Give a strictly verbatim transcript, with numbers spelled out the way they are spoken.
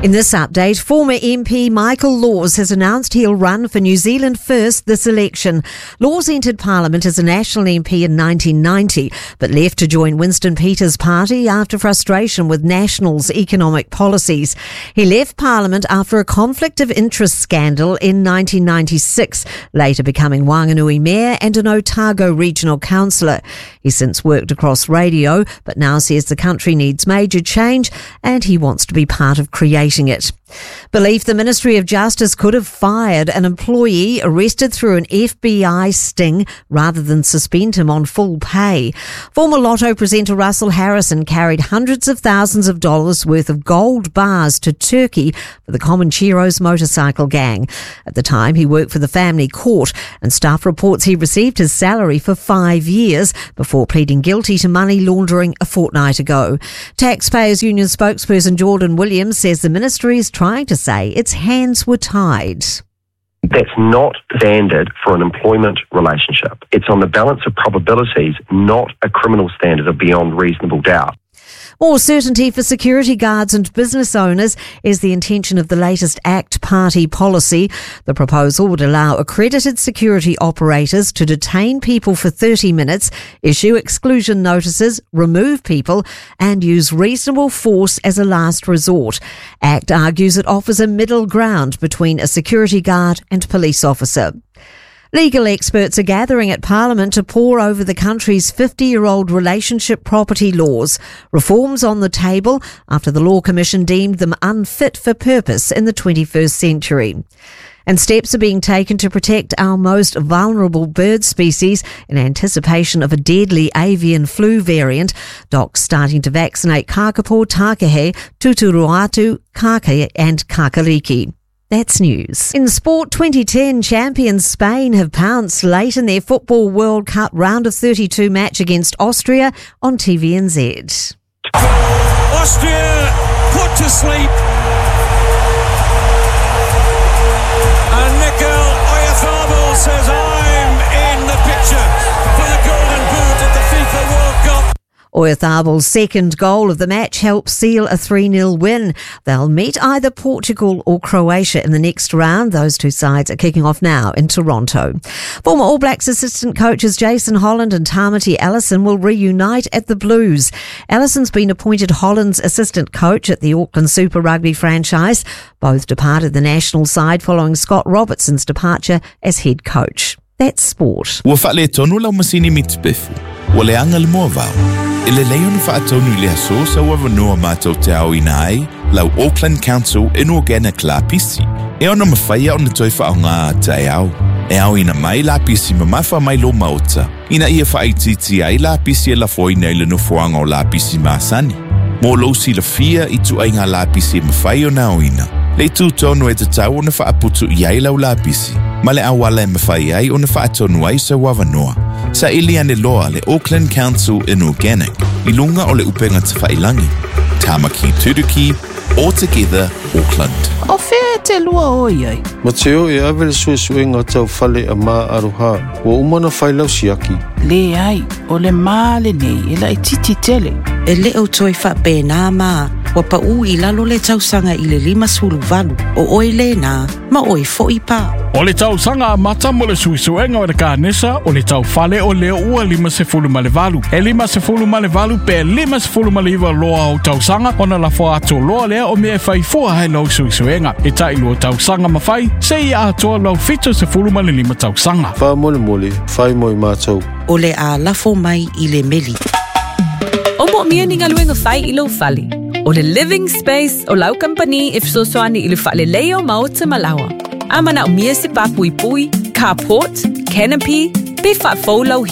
In this update, former M P Michael Laws has announced he'll run for New Zealand First this election. Laws entered Parliament as a National M P in nineteen ninety, but left to join Winston Peters' party after frustration with National's economic policies. He left Parliament after a conflict of interest scandal in nineteen ninety-six, later becoming Wanganui Mayor and an Otago Regional Councillor. He's since worked across radio, but now says the country needs major change and he wants to be part of creating it. Belief the Ministry of Justice could have fired an employee arrested through an F B I sting rather than suspend him on full pay. Former Lotto presenter Russell Harrison carried hundreds of thousands of dollars worth of gold bars to Turkey for the Comancheros motorcycle gang. At the time, he worked for the family court, and staff reports he received his salary for five years before pleading guilty to money laundering a fortnight ago. Taxpayers Union spokesperson Jordan Williams says the ministry is trying to say its hands were tied. That's not standard for an employment relationship. It's on the balance of probabilities, not a criminal standard of beyond reasonable doubt. More certainty for security guards and business owners is the intention of the latest ACT Party policy. The proposal would allow accredited security operators to detain people for thirty minutes, issue exclusion notices, remove people, and use reasonable force as a last resort. ACT argues it offers a middle ground between a security guard and police officer. Legal experts are gathering at Parliament to pore over the country's fifty-year-old relationship property laws. Reforms on the table after the Law Commission deemed them unfit for purpose in the twenty-first century. And steps are being taken to protect our most vulnerable bird species in anticipation of a deadly avian flu variant. Docs starting to vaccinate kakapo, takahe, tuturuatu, kaka and kakariki. That's news. In sport, twenty ten champions Spain have pounced late in their Football World Cup round of thirty-two match against Austria on T V N Z. Austria put to sleep. And Mikel Oyarzabal says, I'm in the picture for the Golden Boot at the FIFA World Cup. Oyarzabal's second goal of the match helped seal a three nil win. They'll meet either Portugal or Croatia in the next round. Those two sides are kicking off now in Toronto. Former All Blacks assistant coaches Jason Holland and Tamati Ellison will reunite at the Blues. Ellison's been appointed Holland's assistant coach at the Auckland Super Rugby franchise. Both departed the national side following Scott Robertson's departure as head coach. That's sport. Ua whaale tonu lau masini mitpefu. Ua le anga le mua vau. Ele leon whaatonu le aso sa ua vanua mātou te au ina ai, lau Auckland Council Inorganic la pisi. E ona mawhaia ona toi whaonga tae au. E au ina mai la pisi ma mawha mai lo maota. Ina ia whaititi ai la pisi e la foina i le nufuanga o la pisi maasani. Mo lo si la fia i tu ainga la pisi e mawhai o na o ina. Le tu tonu e te tau ona whaaputu i ai lau la pisi. Ma le awala e mawhai ai ona whaatonu ai sa wawanoa. Sa ili ane loa le Auckland Council Inorganic. I lunga o le upenga te whailangi. Tamaki Turuki, All Together Auckland. O whea te lua oi ai. Ma teo e awele sue sue ngā tau whale a mā aroha. Wa umana whailau siaki. Le ai, o le mā le nei, e la i titi tele. E le o toi wha pēnā mā. Wa pa u i lalo le tausanga i le lima sulu valu. O oi le nā, ma oi fo i pā. O le tausanga a mata mo le suisuenga o le kānesa o le tau whale o leo ua lima se fulu ma le valu. E lima se fulu ma le valu pe lima se fulu ma le iwa loa o tausanga o na la fo ato loa lea o mea whai fua hai lau suisuenga. E tai lua tausanga ma whai, se i a atoa lau fito se fulu ma le lima tausanga. Wha mole mole, whai moi mātou. O le a lafo mai i le meli. O mo mia ni ngaluenga whai i lau whali. O le living space o lau company if so soani i le whale leo mao te malawa. Amana o mia se papui pui, carport, canopy, be wha fau lau hi.